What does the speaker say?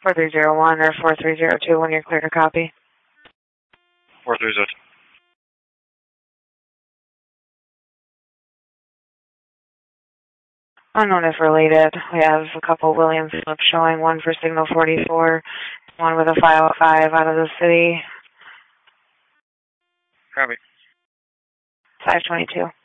4301 or 4302 when you're clear to copy. 4302. Unknown if related. We have a couple Williams slips showing, one for signal 44, one with a 505 out of the city. Copy. 522.